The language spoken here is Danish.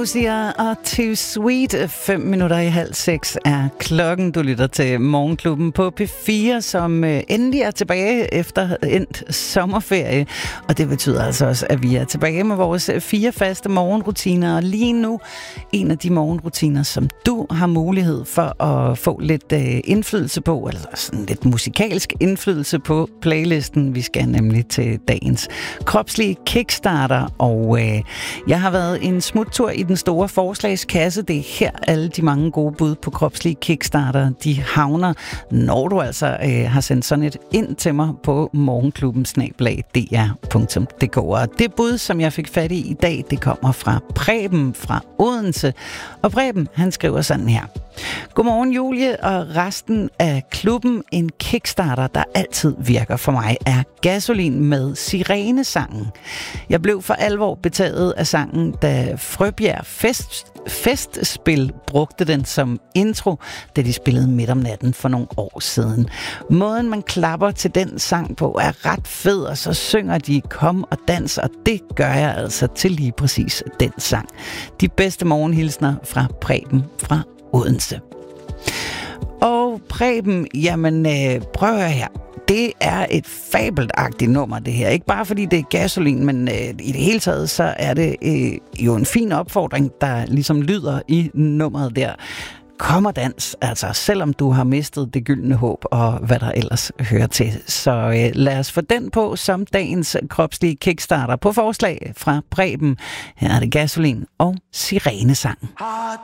Lucia og Too Sweet. 5:05 er klokken. Du lytter til Morgenklubben på P4, som endelig er tilbage efter endt sommerferie. Og det betyder altså også, at vi er tilbage med vores 4 faste morgenrutiner. Og lige nu, en af de morgenrutiner, som du har mulighed for at få lidt indflydelse på, eller sådan lidt musikalsk indflydelse på playlisten. Vi skal nemlig til dagens kropslige kickstarter, og jeg har været en smuttur i den store forslagskasse. Det er her alle de mange gode bud på kropslige kickstarter, de havner, når du altså har sendt sådan et ind til mig på morgenklubben@dr.dk. Og det bud, som jeg fik fat i dag, det kommer fra Preben fra Odense. Og Preben, han skriver sådan her: Godmorgen Julie og resten af klubben. En kickstarter, der altid virker for mig, er Gasolin med Sirenesangen. Jeg blev for alvor betaget af sangen, da Frøbjerg Festspil brugte den som intro, da de spillede midt om natten for nogle år siden. Måden man klapper til den sang på er ret fed, og så synger de kom og dans, og det gør jeg altså til lige præcis den sang. De bedste morgenhilsner fra Preben fra Odense. Og Preben, jamen prøv at høre her. Det er et fabelagtigt nummer, det her. Ikke bare fordi det er Gasolin, men i det hele taget, så er det jo en fin opfordring, der ligesom lyder i nummeret der. Kom og dans, altså selvom du har mistet det gyldne håb og hvad der ellers hører til. Så lad os få den på som dagens kropslige kickstarter på forslag fra Preben. Her er det Gasolin og Sirenesangen.